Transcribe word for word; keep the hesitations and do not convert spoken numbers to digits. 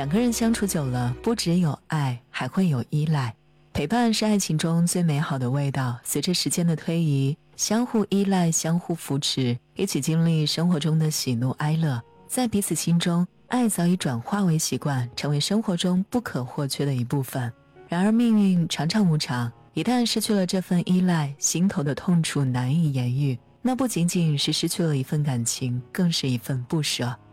两个人相处久了，不只有爱，还会有依赖。陪伴是爱情中最美好的味道，随着时间的推移，相互依赖，相互扶持，一起经历生活中的喜怒哀乐，在彼此心中，爱早已转化为习惯，成为生活中不可或缺的一部分。然而命运常常无常，一旦失去了这份依赖，心头的痛楚难以言喻，那不仅仅是失去了一份感情，更是一份不舍。